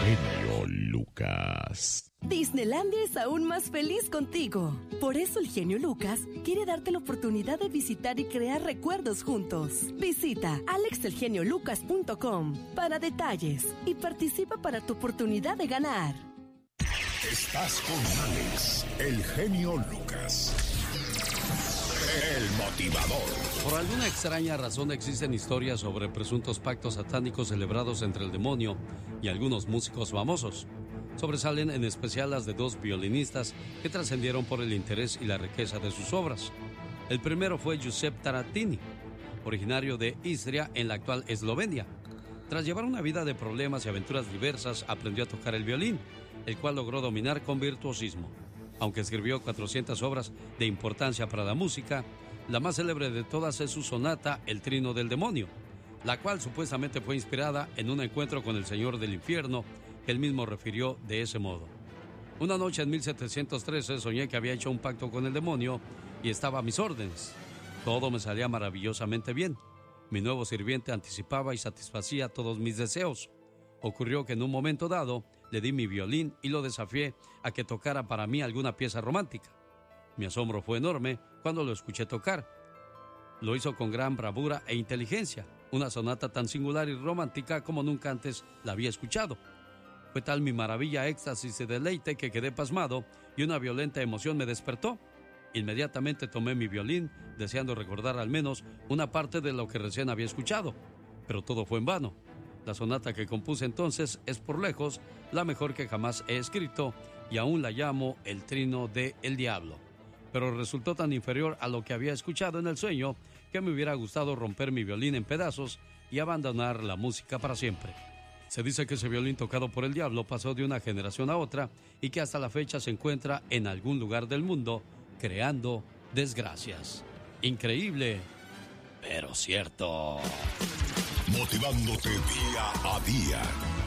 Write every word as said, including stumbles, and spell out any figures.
genio Lucas. Disneylandia es aún más feliz contigo. Por eso el genio Lucas quiere darte la oportunidad de visitar y crear recuerdos juntos. Visita alex el genio lucas punto com para detalles y participa para tu oportunidad de ganar. Estás con Alex, el genio Lucas. El motivador. Por alguna extraña razón existen historias sobre presuntos pactos satánicos celebrados entre el demonio y algunos músicos famosos. Sobresalen en especial las de dos violinistas que trascendieron por el interés y la riqueza de sus obras. El primero fue Giuseppe Tarantini, originario de Istria en la actual Eslovenia. Tras llevar una vida de problemas y aventuras diversas, aprendió a tocar el violín, el cual logró dominar con virtuosismo. Aunque escribió cuatrocientas obras de importancia para la música, la más célebre de todas es su sonata El Trino del Demonio, la cual supuestamente fue inspirada en un encuentro con el Señor del Infierno, que él mismo refirió de ese modo. Una noche en mil setecientos trece soñé que había hecho un pacto con el demonio y estaba a mis órdenes. Todo me salía maravillosamente bien. Mi nuevo sirviente anticipaba y satisfacía todos mis deseos. Ocurrió que en un momento dado le di mi violín y lo desafié a que tocara para mí alguna pieza romántica. Mi asombro fue enorme cuando lo escuché tocar. Lo hizo con gran bravura e inteligencia, una sonata tan singular y romántica como nunca antes la había escuchado. Fue tal mi maravilla, éxtasis y deleite que quedé pasmado y una violenta emoción me despertó. Inmediatamente tomé mi violín, deseando recordar al menos una parte de lo que recién había escuchado, pero todo fue en vano. La sonata que compuse entonces es por lejos la mejor que jamás he escrito y aún la llamo El Trino de El Diablo. Pero resultó tan inferior a lo que había escuchado en el sueño que me hubiera gustado romper mi violín en pedazos y abandonar la música para siempre. Se dice que ese violín tocado por el diablo pasó de una generación a otra y que hasta la fecha se encuentra en algún lugar del mundo creando desgracias. Increíble, pero cierto. Motivándote día a día.